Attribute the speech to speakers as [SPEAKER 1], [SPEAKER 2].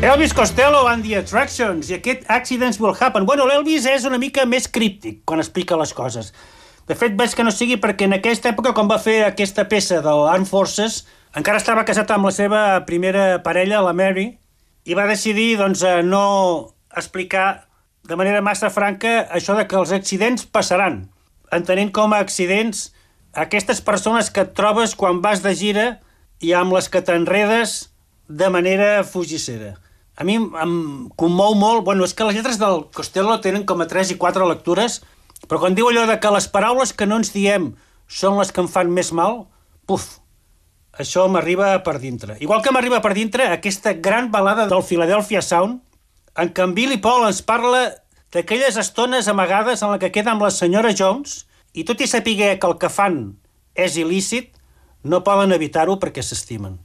[SPEAKER 1] Elvis Costello and the Attractions, i aquest Accidents Will Happen. Bueno, l'Elvis és una mica més críptic quan explica les coses. De fet, veig que no sigui perquè en aquesta època, quan va fer aquesta peça de l'Armed Forces, encara estava casat amb la seva primera parella, la Mary, i va decidir, doncs, no explicar de manera massa franca això de que els accidents passaran, entenent com a accidents aquestes persones que et trobes quan vas de gira i amb les que t'enredes de manera fugissera. A mi em commou molt... Bueno, és que les lletres del Costello tenen com a 3 i 4 lectures, però quan diu allò de que les paraules que no ens diem són les que em fan més mal, puf, això m'arriba per dintre. Igual que m'arriba per dintre aquesta gran balada del Philadelphia Sound, en què en Billy Paul ens parla d'aquelles estones amagades en la que queda amb la senyora Jones, i tot i saber que el que fan és il·lícit, no poden evitar-ho perquè s'estimen.